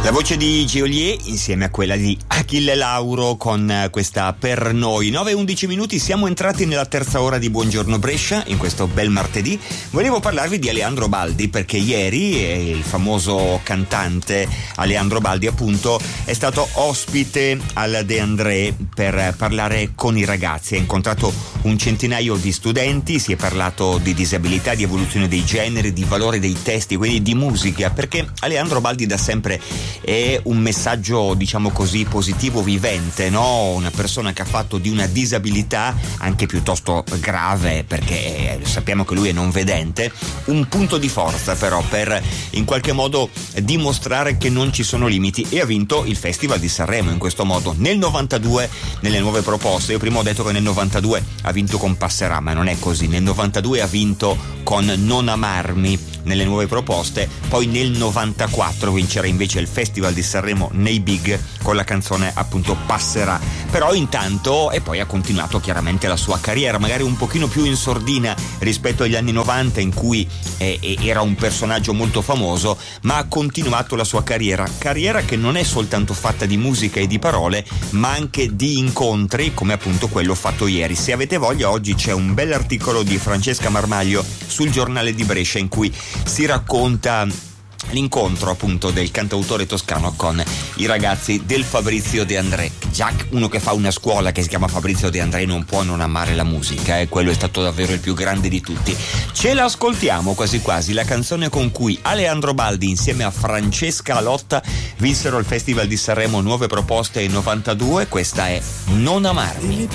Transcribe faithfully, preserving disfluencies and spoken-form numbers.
La voce di Geolier insieme a quella di Achille Lauro con questa Per Noi. nove e undici minuti, siamo entrati nella terza ora di Buongiorno Brescia in questo bel martedì. Volevo parlarvi di Aleandro Baldi perché ieri il famoso cantante Aleandro Baldi appunto è stato ospite al De André per parlare con i ragazzi. Ha incontrato un centinaio di studenti, si è parlato di disabilità, di evoluzione dei generi, di valore dei testi, quindi di musica, perché Aleandro Baldi da sempre è un messaggio, diciamo così, positivo, vivente, no? Una persona che ha fatto di una disabilità anche piuttosto grave, perché sappiamo che lui è non vedente, un punto di forza però per in qualche modo dimostrare che non ci sono limiti, e ha vinto il Festival di Sanremo in questo modo. Nel novantadue, nelle nuove proposte, io prima ho detto che nel novantadue ha vinto con Passerà, ma non è così. Nel novantadue ha vinto con Non amarmi nelle nuove proposte, poi nel novantaquattro vincerà invece il Festival di Sanremo nei Big con la canzone appunto Passerà. Però intanto, e poi ha continuato chiaramente la sua carriera, magari un pochino più in sordina rispetto agli anni novanta in cui eh, era un personaggio molto famoso, ma ha continuato la sua carriera, carriera che non è soltanto fatta di musica e di parole, ma anche di incontri come appunto quello fatto ieri. Se avete voglia, oggi c'è un bell'articolo di Francesca Marmaglio sul Giornale di Brescia in cui si racconta l'incontro appunto del cantautore toscano con i ragazzi del Fabrizio De André. Già uno che fa una scuola che si chiama Fabrizio De André non può non amare la musica, e eh? Quello è stato davvero il più grande di tutti. Ce l'ascoltiamo quasi quasi, la canzone con cui Aleandro Baldi insieme a Francesca Lotta vinsero il Festival di Sanremo Nuove Proposte nel novantadue. Questa è Non amarmi.